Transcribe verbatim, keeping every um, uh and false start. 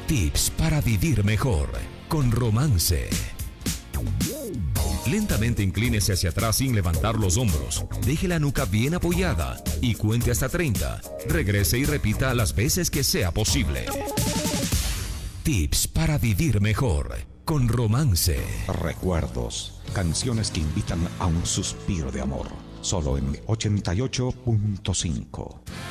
Tips para vivir mejor con Romance. Lentamente inclínese hacia atrás sin levantar los hombros. Deje la nuca bien apoyada y cuente hasta treinta. Regrese y repita las veces que sea posible. Tips para vivir mejor con Romance. Recuerdos, canciones que invitan a un suspiro de amor. Solo en ochenta y ocho punto cinco.